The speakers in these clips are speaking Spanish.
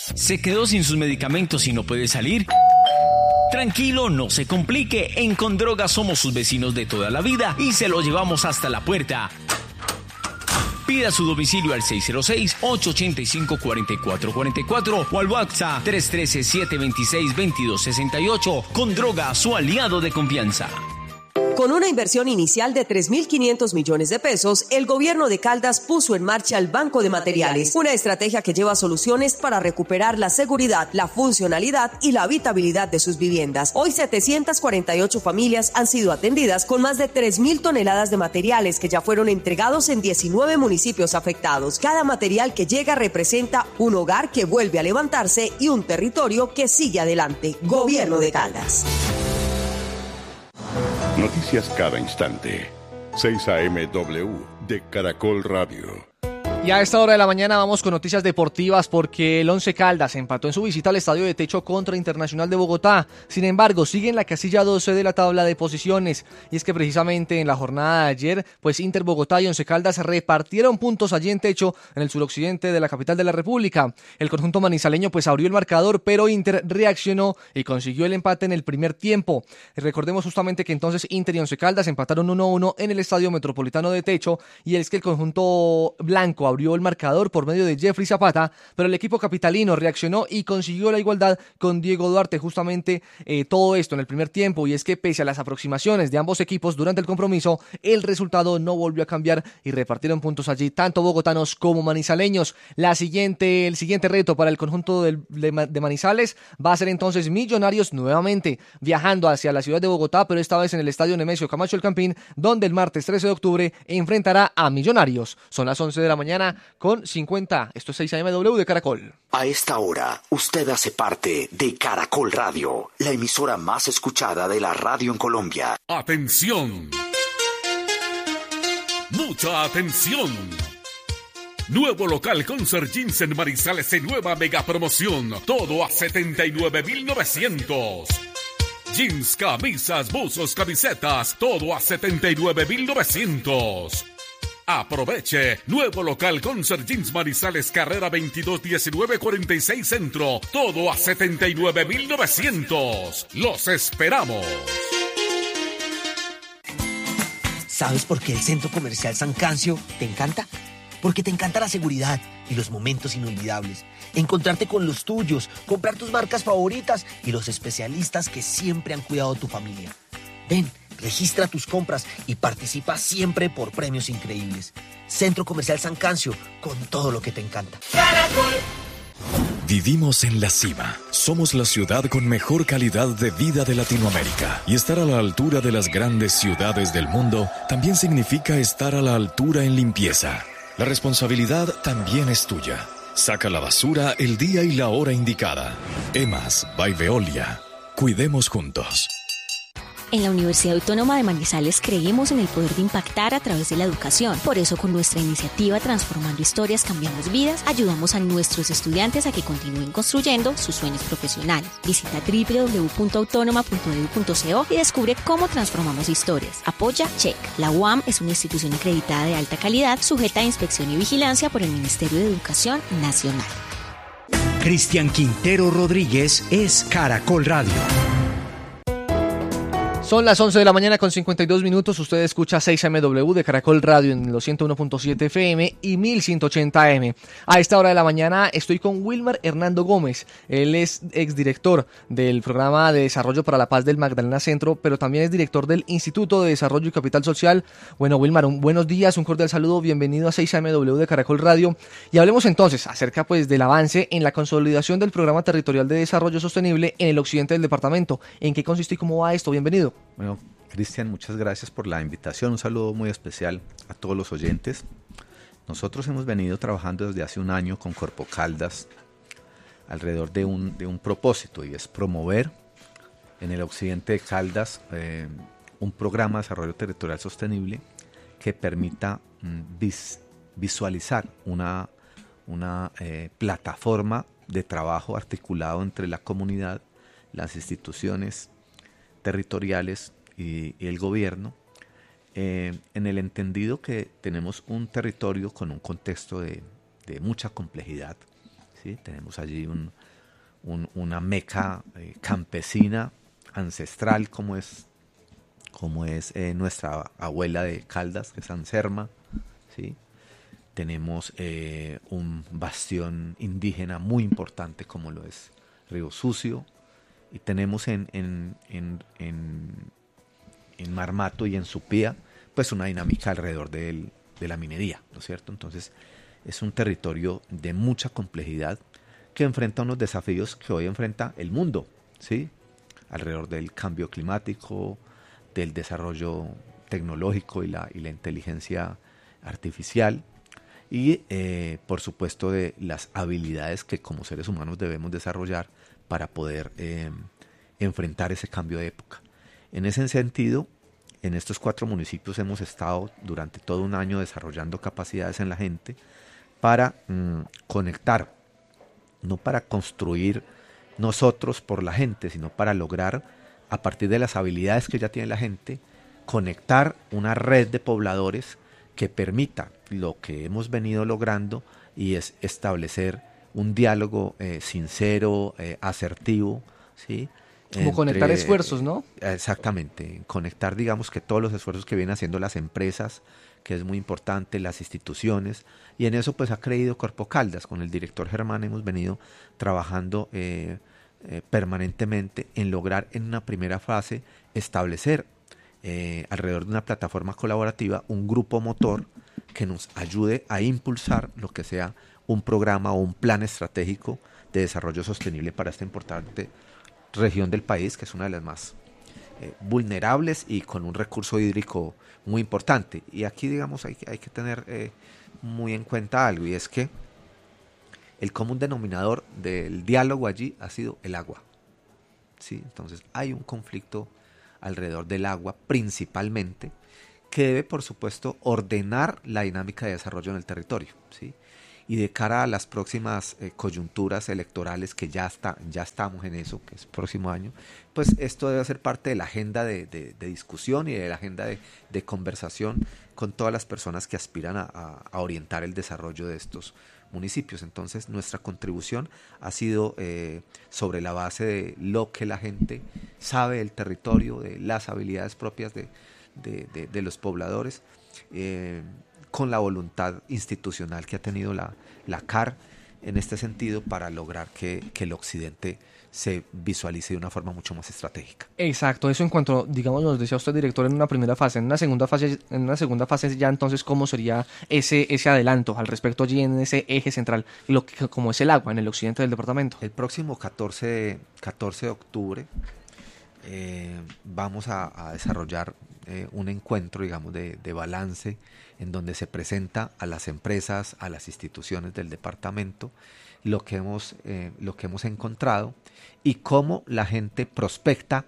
¿Se quedó sin sus medicamentos y no puede salir? Tranquilo, no se complique. En Condroga somos sus vecinos de toda la vida y se lo llevamos hasta la puerta. Pida su domicilio al 606-885-4444 o al WhatsApp 313-726-2268. Condroga, su aliado de confianza. Con una inversión inicial de 3.500 millones de pesos, el gobierno de Caldas puso en marcha el Banco de Materiales, una estrategia que lleva soluciones para recuperar la seguridad, la funcionalidad y la habitabilidad de sus viviendas. Hoy 748 familias han sido atendidas con más de 3.000 toneladas de materiales que ya fueron entregados en 19 municipios afectados. Cada material que llega representa un hogar que vuelve a levantarse y un territorio que sigue adelante. Gobierno de Caldas. Noticias cada instante. 6 AM/W de Caracol Radio. Y a esta hora de la mañana vamos con noticias deportivas porque el Once Caldas empató en su visita al Estadio de Techo contra Internacional de Bogotá. Sin embargo, sigue en la casilla 12 de la tabla de posiciones. Y es que precisamente en la jornada de ayer, pues Inter Bogotá y Once Caldas repartieron puntos allí en Techo, en el suroccidente de la capital de la República. El conjunto manizaleño pues abrió el marcador, pero Inter reaccionó y consiguió el empate en el primer tiempo. Recordemos justamente que entonces Inter y Once Caldas empataron 1-1 en el Estadio Metropolitano de Techo, y es que el conjunto blanco abrió el marcador por medio de Jeffrey Zapata, pero el equipo capitalino reaccionó y consiguió la igualdad con Diego Duarte, justamente todo esto en el primer tiempo. Y es que pese a las aproximaciones de ambos equipos durante el compromiso, el resultado no volvió a cambiar y repartieron puntos allí tanto bogotanos como manizaleños. El siguiente reto para el conjunto de Manizales va a ser entonces Millonarios, nuevamente viajando hacia la ciudad de Bogotá, pero esta vez en el Estadio Nemesio Camacho El Campín, donde el martes 13 de octubre enfrentará a Millonarios. Son las 11 de la mañana con 50. Esto es 6 AM/W de Caracol. A esta hora, usted hace parte de Caracol Radio, la emisora más escuchada de la radio en Colombia. ¡Atención! ¡Mucha atención! Nuevo local Concert Jeans en Manizales en nueva mega promoción. Todo a 79.900. Jeans, camisas, buzos, camisetas. Todo a 79.900. Aproveche, nuevo local Concert Jeans Manizales, carrera 22 19 46 Centro, todo a 79.900. Los esperamos. ¿Sabes por qué el Centro Comercial San Cancio te encanta? Porque te encanta la seguridad y los momentos inolvidables, encontrarte con los tuyos, comprar tus marcas favoritas y los especialistas que siempre han cuidado tu familia. Ven, registra tus compras y participa siempre por premios increíbles. Centro Comercial San Cancio, con todo lo que te encanta. ¡Caracol! Vivimos en la cima. Somos la ciudad con mejor calidad de vida de Latinoamérica. Y estar a la altura de las grandes ciudades del mundo también significa estar a la altura en limpieza. La responsabilidad también es tuya. Saca la basura el día y la hora indicada. EMAS by Veolia. Cuidemos juntos. En la Universidad Autónoma de Manizales creemos en el poder de impactar a través de la educación. Por eso, con nuestra iniciativa Transformando Historias, Cambiamos Vidas, ayudamos a nuestros estudiantes a que continúen construyendo sus sueños profesionales. Visita www.autonoma.edu.co y descubre cómo transformamos historias. Apoya CHEC. La UAM es una institución acreditada de alta calidad, sujeta a inspección y vigilancia por el Ministerio de Educación Nacional. Cristian Quintero Rodríguez es Caracol Radio. Son las 11 de la mañana con 52 minutos. Usted escucha 6 AMW de Caracol Radio en los 101.7 FM y 1180 AM. A esta hora de la mañana estoy con Wilmar Hernando Gómez. Él es exdirector del Programa de Desarrollo para la Paz del Magdalena Centro, pero también es director del Instituto de Desarrollo y Capital Social. Bueno, Wilmar, buenos días, un cordial saludo, bienvenido a 6 AMW de Caracol Radio. Y hablemos entonces acerca del avance en la consolidación del Programa Territorial de Desarrollo Sostenible en el occidente del departamento. ¿En qué consiste y cómo va esto? Bienvenido. Bueno, Cristian, muchas gracias por la invitación. Un saludo muy especial a todos los oyentes. Nosotros hemos venido trabajando desde hace un año con Corpo Caldas alrededor de un propósito, y es promover en el occidente de Caldas un programa de desarrollo territorial sostenible que permita visualizar una plataforma de trabajo articulado entre la comunidad, las instituciones territoriales y el gobierno, en el entendido que tenemos un territorio con un contexto de mucha complejidad, ¿sí? Tenemos allí una meca campesina, ancestral, como es nuestra abuela de Caldas, que es Anserma, ¿sí? Tenemos un bastión indígena muy importante como lo es Río Sucio, y tenemos en Marmato y en Supía pues una dinámica alrededor de la minería, ¿no es cierto? Entonces es un territorio de mucha complejidad que enfrenta unos desafíos que hoy enfrenta el mundo, ¿sí? Alrededor del cambio climático, del desarrollo tecnológico y la inteligencia artificial, y por supuesto de las habilidades que como seres humanos debemos desarrollar para poder enfrentar ese cambio de época. En ese sentido, en estos 4 municipios hemos estado durante todo un año desarrollando capacidades en la gente para conectar, no para construir nosotros por la gente, sino para lograr, a partir de las habilidades que ya tiene la gente, conectar una red de pobladores que permita lo que hemos venido logrando, y es establecer un diálogo sincero, asertivo, ¿sí? Como conectar esfuerzos, ¿no? Exactamente, conectar, digamos, que todos los esfuerzos que vienen haciendo las empresas, que es muy importante, las instituciones, y en eso pues ha creído Corpo Caldas. Con el director Germán hemos venido trabajando permanentemente en lograr en una primera fase establecer alrededor de una plataforma colaborativa un grupo motor que nos ayude a impulsar lo que sea un programa o un plan estratégico de desarrollo sostenible para esta importante región del país, que es una de las más vulnerables y con un recurso hídrico muy importante. Y aquí, digamos, hay que tener muy en cuenta algo, y es que el común denominador del diálogo allí ha sido el agua, ¿sí? Entonces hay un conflicto alrededor del agua principalmente, que debe, por supuesto, ordenar la dinámica de desarrollo en el territorio, ¿sí? Y de cara a las próximas coyunturas electorales, que ya estamos en eso, que es próximo año, pues esto debe ser parte de la agenda de discusión y de la agenda de conversación con todas las personas que aspiran a orientar el desarrollo de estos municipios. Entonces nuestra contribución ha sido sobre la base de lo que la gente sabe del territorio, de las habilidades propias de los pobladores, con la voluntad institucional que ha tenido la CAR en este sentido, para lograr que el occidente se visualice de una forma mucho más estratégica. Exacto, eso en cuanto, digamos, nos decía usted, director, en una primera fase. En una segunda fase ya entonces, ¿cómo sería ese adelanto al respecto allí en ese eje central, como es el agua en el occidente del departamento? El próximo 14 de octubre vamos a desarrollar un encuentro, digamos, de balance, en donde se presenta a las empresas, a las instituciones del departamento, lo que hemos encontrado y cómo la gente prospecta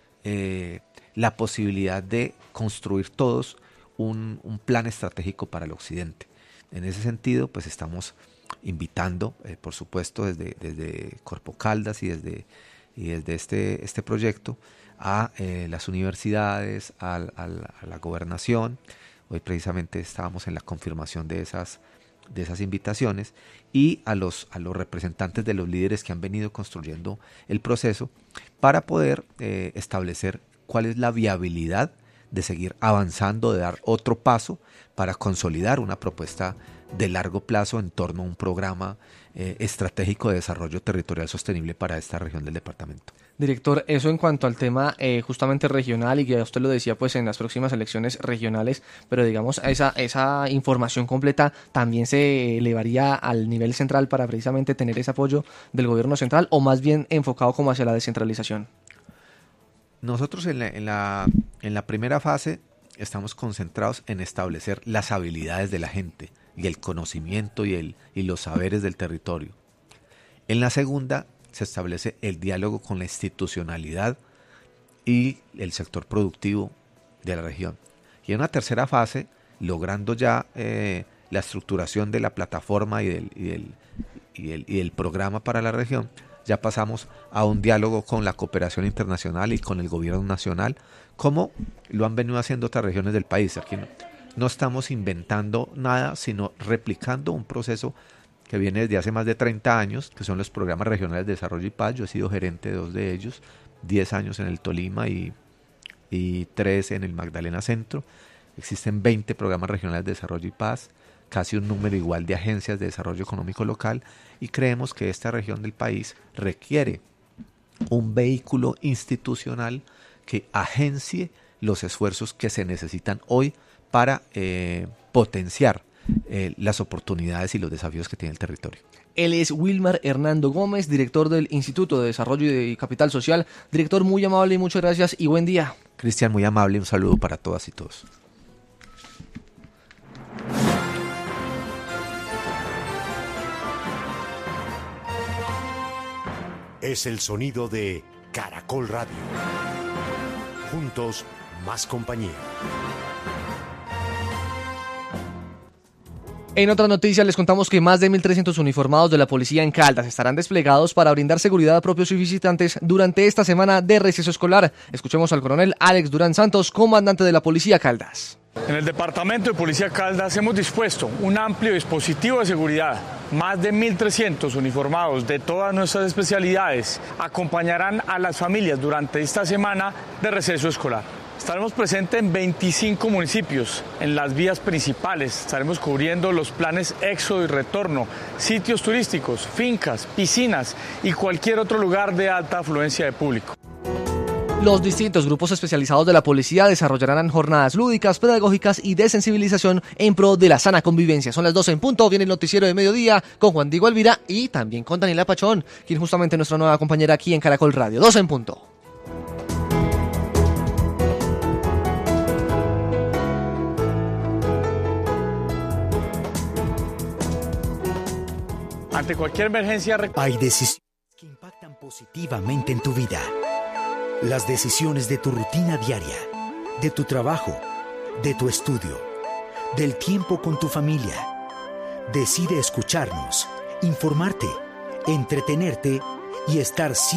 la posibilidad de construir todos un plan estratégico para el occidente. En ese sentido, pues estamos invitando, por supuesto, desde Corpo Caldas y desde este proyecto, a las universidades, a la gobernación. Hoy precisamente estábamos en la confirmación de esas invitaciones, y a los representantes de los líderes que han venido construyendo el proceso, para poder establecer cuál es la viabilidad de seguir avanzando, de dar otro paso para consolidar una propuesta de largo plazo en torno a un programa estratégico de desarrollo territorial sostenible para esta región del departamento. Director, eso en cuanto al tema justamente regional, y que usted lo decía pues en las próximas elecciones regionales, pero digamos esa información completa también se elevaría al nivel central para precisamente tener ese apoyo del gobierno central, o más bien enfocado como hacia la descentralización. Nosotros en la primera fase estamos concentrados en establecer las habilidades de la gente y el conocimiento y los saberes del territorio. En la segunda se establece el diálogo con la institucionalidad y el sector productivo de la región. Y en una tercera fase, logrando ya la estructuración de la plataforma y del programa para la región, ya pasamos a un diálogo con la cooperación internacional y con el gobierno nacional, como lo han venido haciendo otras regiones del país. Aquí no estamos inventando nada, sino replicando un proceso que viene desde hace más de 30 años, que son los programas regionales de desarrollo y paz. Yo he sido gerente de 2 de ellos, 10 años en el Tolima y 3 en el Magdalena Centro. Existen 20 programas regionales de desarrollo y paz, casi un número igual de agencias de desarrollo económico local, y creemos que esta región del país requiere un vehículo institucional que agencie los esfuerzos que se necesitan hoy para potenciar las oportunidades y los desafíos que tiene el territorio. Él es Wilmar Hernando Gómez, director del Instituto de Desarrollo y Capital Social. Director, muy amable y muchas gracias y buen día. Cristian, muy amable, un saludo para todas y todos. Es el sonido de Caracol Radio. Juntos, más compañía. En otras noticias les contamos que más de 1.300 uniformados de la policía en Caldas estarán desplegados para brindar seguridad a propios y visitantes durante esta semana de receso escolar. Escuchemos al coronel Alex Durán Santos, comandante de la Policía Caldas. En el Departamento de Policía Caldas hemos dispuesto un amplio dispositivo de seguridad. Más de 1.300 uniformados de todas nuestras especialidades acompañarán a las familias durante esta semana de receso escolar. Estaremos presentes en 25 municipios, en las vías principales. Estaremos cubriendo los planes éxodo y retorno, sitios turísticos, fincas, piscinas y cualquier otro lugar de alta afluencia de público. Los distintos grupos especializados de la policía desarrollarán jornadas lúdicas, pedagógicas y de sensibilización en pro de la sana convivencia. Son las 12 en punto, viene el noticiero de mediodía con Juan Diego Alvira y también con Daniela Pachón, quien es justamente nuestra nueva compañera aquí en Caracol Radio. 12 en punto. Ante cualquier emergencia... Hay decisiones que impactan positivamente en tu vida. Las decisiones de tu rutina diaria, de tu trabajo, de tu estudio, del tiempo con tu familia. Decide escucharnos, informarte, entretenerte y estar siempre